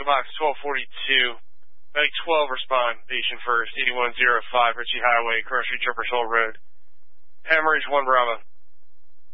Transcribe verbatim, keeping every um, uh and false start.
Box twelve forty-two. Medic twelve respond. Patient first, eighty-one oh five, Ritchie Highway, Cross Street, Jumper Hill Road. Hemorrhage one Bravo.